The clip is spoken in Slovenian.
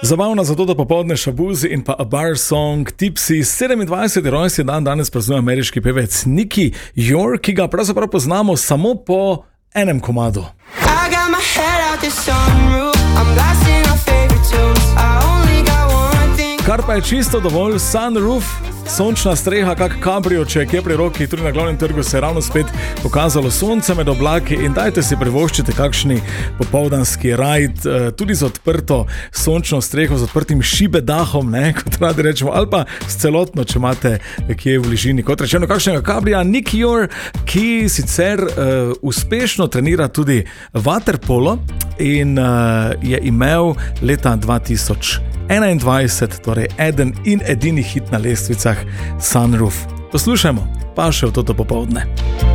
Zabavna za to popoldne Shaboozey in pa A Bar Song Tipsy. 27. rojstni dan danes praznuje ameriški pevec Nicky York, ki ga pravzaprav poznamo samo po enem komadu. Kar pa je čisto dovolj, Sunroof, sončna streha, kak kabrioček je pri roki, tudi na glavnem trgu se je ravno spet pokazalo sonce med oblaki in dajte si privoščite kakšni popoldanski rajd, tudi z odprto sončno streho, z odprtim šibedahom, kot radi rečemo, ali pa s celotno, če imate kje v bližini, kot rečeno, kakšnega kabrija. Nicky York, ki sicer uspešno trenira tudi waterpolo in je imel leta 2021, torej eden in edini hit na lestvicah Sunroof. Poslušajmo, pa še v toto popoldne.